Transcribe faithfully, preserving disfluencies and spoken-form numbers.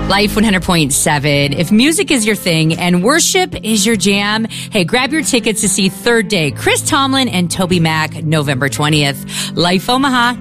Life one hundred point seven. If music is your thing and worship is your jam, hey, grab your tickets to see Third Day, Chris Tomlin and Toby Mac, November twentieth. Life Omaha.